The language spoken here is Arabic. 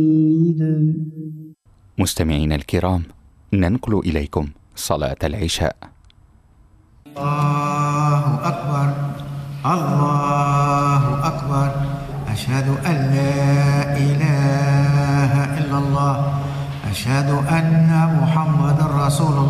مستمعينا الكرام، ننقل إليكم صلاة العشاء. الله أكبر الله أكبر، أشهد أن لا إله إلا الله، أشهد أن محمد رسول الله.